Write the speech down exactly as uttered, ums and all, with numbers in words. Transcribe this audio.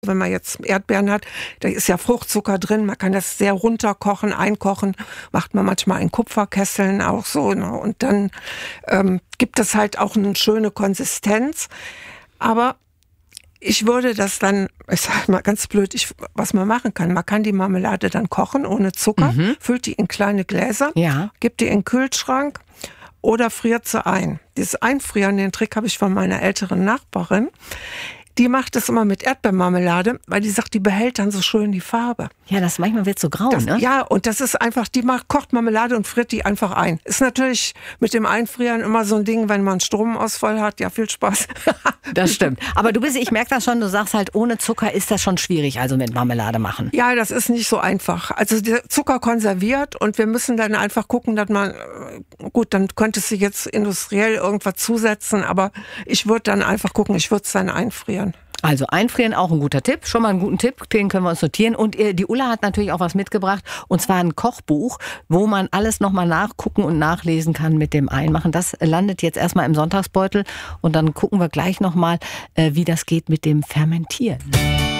Wenn man jetzt Erdbeeren hat, da ist ja Fruchtzucker drin, man kann das sehr runterkochen, einkochen, macht man manchmal in Kupferkesseln auch so, ne? Und dann ähm, gibt es halt auch eine schöne Konsistenz. Aber ich würde das dann, ich sag mal ganz blöd, ich, was man machen kann, man kann die Marmelade dann kochen ohne Zucker, mhm. füllt die in kleine Gläser, ja. gibt die in den Kühlschrank oder friert sie ein. Dieses Einfrieren, den Trick habe ich von meiner älteren Nachbarin. Die macht das immer mit Erdbeermarmelade, weil die sagt, die behält dann so schön die Farbe. Ja, das manchmal wird so grau, das, ne? Ja, und das ist einfach, die macht, kocht Marmelade und friert die einfach ein. Ist natürlich mit dem Einfrieren immer so ein Ding, wenn man Stromausfall hat. Ja, viel Spaß. Das stimmt. Aber du bist, ich merke das schon, du sagst halt, ohne Zucker ist das schon schwierig, also mit Marmelade machen. Ja, das ist nicht so einfach. Also der Zucker konserviert und wir müssen dann einfach gucken, dass man, gut, dann könntest du jetzt industriell irgendwas zusetzen, aber ich würde dann einfach gucken, ich würde es dann einfrieren. Also einfrieren, auch ein guter Tipp. Schon mal einen guten Tipp, den können wir uns notieren. Und die Ulla hat natürlich auch was mitgebracht. Und zwar ein Kochbuch, wo man alles nochmal nachgucken und nachlesen kann mit dem Einmachen. Das landet jetzt erstmal im Sonntagsbeutel. Und dann gucken wir gleich nochmal, wie das geht mit dem Fermentieren.